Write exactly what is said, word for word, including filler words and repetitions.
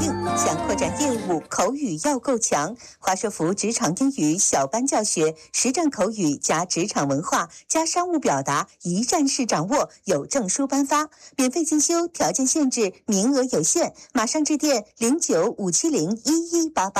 应，想扩展业务，口语要够强。华硕福职场英语小班教学，实战口语加职场文化加商务表达，一站式掌握，有证书颁发，免费进修，条件限制，名额有限，马上致电零九五七零一一八八。